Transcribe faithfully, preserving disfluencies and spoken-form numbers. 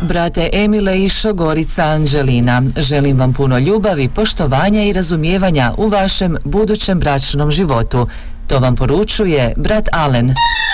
brate Emile i šogorica Anđelina. Želim vam puno ljubavi, poštovanja i razumijevanja u vašem budućem bračnom životu. To vam poručuje brat Alen.